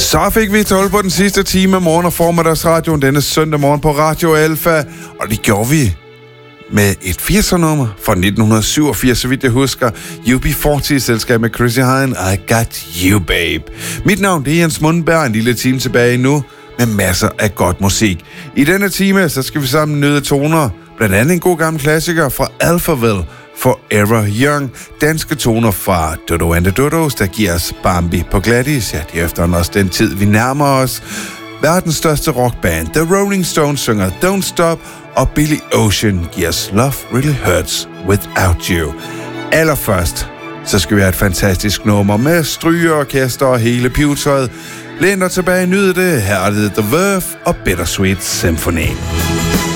Så fik vi 12 på den sidste time af morgen- og formiddagsradioen denne søndag morgen på Radio Alfa. Og det gjorde vi med et 80'er-nummer fra 1987, så vidt jeg husker. UB40 i selskab med Chrissy Hine, I Got You, Babe. Mit navn det er Jens Mundberg, en lille time tilbage nu med masser af godt musik. I denne time, så skal vi sammen nyde toner. Blandt andet en god gammel klassiker fra Alphaville, Forever Young. Danske toner fra Dodo and the Dodos, der giver os Bambi på Gladys. Ja, det er efterhånden også den tid, vi nærmer os. Verdens største rockband, The Rolling Stones, synger Don't Stop, og Billy Ocean giver os Love Really Hurts Without You. Allerførst, så skal vi have et fantastisk nummer med strygeorkester og hele pivetøjet. Læn dig tilbage, nyde det. Her er det The Verve og Bittersweet Symphony.